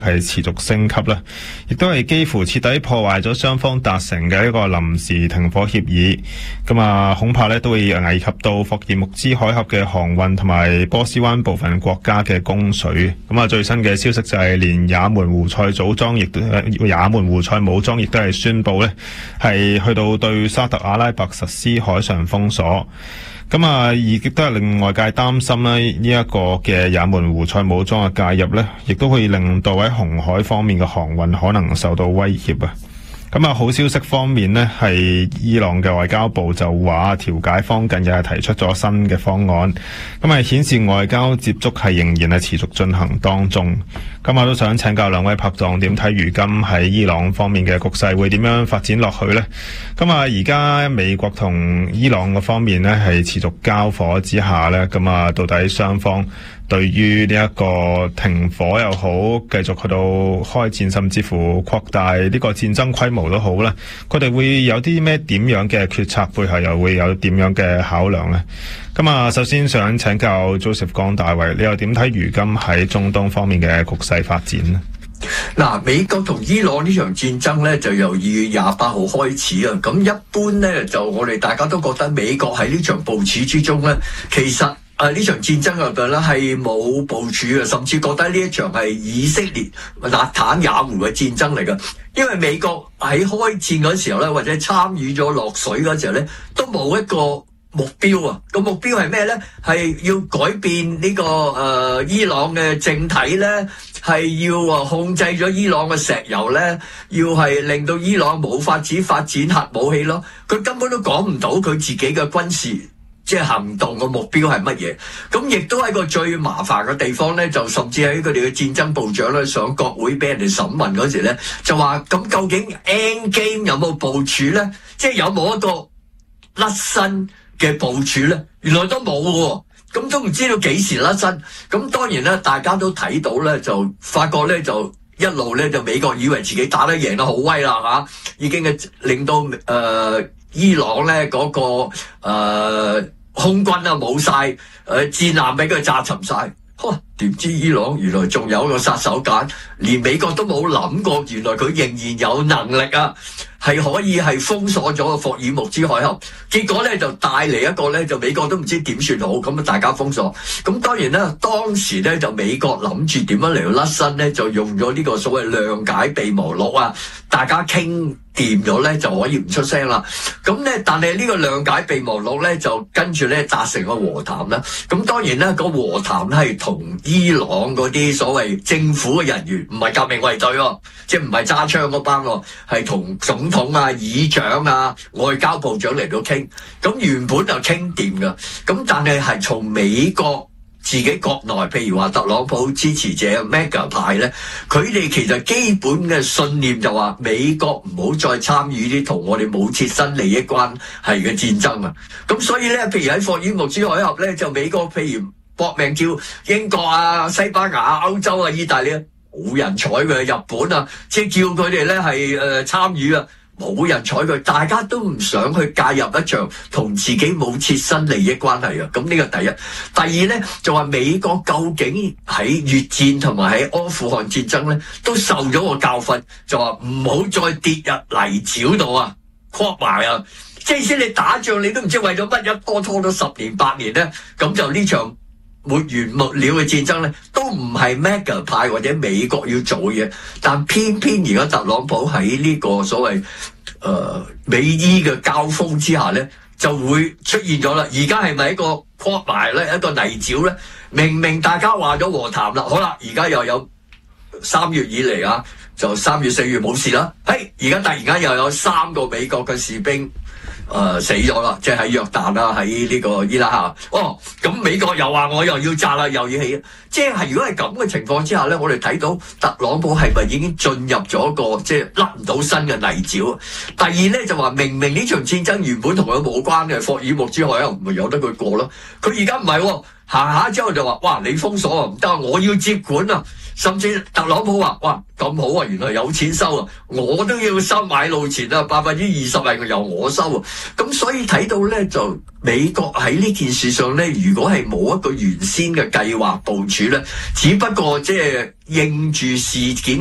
係持續升級啦，亦都係幾乎徹底破壞咗雙方達成嘅一個臨時停火協議。咁恐怕都會危及到霍爾木茲海峽嘅航運同埋波斯灣部分國家嘅供水。最新嘅消息就係連也門胡塞武裝亦都係宣布係去到對沙特阿拉伯實施海上封鎖。亦都係令外界擔心呢一個嘅也門胡塞武裝嘅介入亦都可以令到喺紅海方面嘅航運可能受到威脅啊。好消息方面呢，係伊朗嘅外交部就話調解方近日係提出咗新嘅方案，顯示外交接觸係仍然係持續進行當中。我都想請教兩位拍檔點睇如今喺伊朗方面嘅局勢會點樣發展落去呢？而家美國同伊朗嘅方面呢係持續交火之下呢，到底雙方對於呢一個停火又好，繼續去到開戰，甚至乎擴大呢個戰爭規模都好啦，佢哋會有啲咩點樣嘅決策，背後又會有點樣嘅考量呢？首先想請教 Joseph 江大衛，你又點睇如今喺中東方面嘅局勢發展呢？ 美國同伊朗呢場戰爭咧就由2月28號開始啊。咁一般咧就我哋大家都覺得美國喺呢場部署之中咧，其實呢場戰爭入邊咧係冇部署嘅，甚至覺得呢一場係以色列納坦雅胡嘅戰爭嚟嘅。因為美國喺開戰嗰時候咧，或者參與咗落水嗰時候咧，都冇一個目標啊。個目標係咩咧？係要改變呢個伊朗嘅政體咧，係要控制咗伊朗嘅石油咧，要係令到伊朗冇法子發展核武器咯。佢根本都講唔到佢自己嘅軍事行動嘅目標係乜嘢。咁亦都係個最麻煩嘅地方咧，就甚至喺佢哋嘅戰爭部長咧上國會俾人哋審問嗰時咧，就話咁究竟 end game 有冇部署咧？有冇一個甩身嘅部署咧？原來都冇喎。咁都唔知道幾時甩身。咁當然咧，大家都睇到咧，就發覺咧，就一路咧就美國以為自己打得贏得好威啦嚇，已經令到伊朗咧嗰個空軍啊冇晒，戰艦俾佢炸沉晒。點知伊朗原來仲有一個殺手鐧，連美國都冇諗過，原來佢仍然有能力啊，係可以係封鎖咗個霍爾木茲海峽。結果咧就帶嚟一個咧，就美國都唔知點算好，咁大家封鎖。咁當然啦，當時咧就美國諗住點樣嚟到甩身咧，就用咗呢個所謂諒解備忘錄啊，大家傾掂咗咧就可以唔出聲啦。咁咧，但係呢個諒解備忘錄咧就跟住咧達成個和談啦。咁當然啦，個和談係同伊朗嗰啲所謂政府嘅人員，唔係革命衛隊喎，即係唔係揸槍嗰班喎，係同總統啊、議長啊、外交部長嚟到傾。咁原本就傾掂㗎，咁但係從美國自己國內，譬如話特朗普支持者 MAGA 派咧，佢哋其實基本嘅信念就話美國唔好再參與啲同我哋冇切身利益關係嘅戰爭啊。咁所以咧，譬如喺霍爾木茲海峽咧，就美國譬如搏命叫英國啊、西班牙啊、歐洲啊、意大利啊，冇人睬佢。日本啊，即係叫佢哋咧係參與啊，冇人睬佢。大家都唔想去介入一場同自己冇切身利益關係啊。咁呢個第一。第二咧就話美國究竟喺越戰同埋喺阿富汗戰爭咧都受咗個教訓，就話唔好再跌入泥沼度啊，擴埋啊。即係先你打仗你都唔知為咗乜，一拖咗10年8年咧，咁就呢場沒完沒了嘅戰爭咧，都唔係 MAGA 派或者美國要做嘅嘢，但偏偏而家特朗普喺呢個所謂美伊嘅交鋒之下咧，就會出現咗啦。而家係咪一個擴埋咧，一個泥沼咧？明明大家話咗和談啦，好啦，而家又有3月以嚟啊，就3月4月冇事啦。而家突然間又有3個美國嘅士兵死咗啦，即係喺約旦啊，喺呢個伊拉克。咁美國又話我又要炸啦，又要起。即係如果係咁嘅情況之下咧，我哋睇到特朗普係咪已經進入咗一個即係甩唔到身嘅泥沼？第二咧就話明明呢場戰爭原本同佢冇關嘅，霍爾木茲海峽咪由得佢過咯。佢而家唔係喎，行下之後就話哇，你封鎖啊唔得，我要接管啊！ 甚至特朗普話：哇，咁好啊，原來有錢收啊，我都要收買路錢啊，20%係由我收啊。咁所以睇到咧，就美國喺呢件事上咧，如果係冇一個原先嘅計劃部署咧，只不過即係應住事件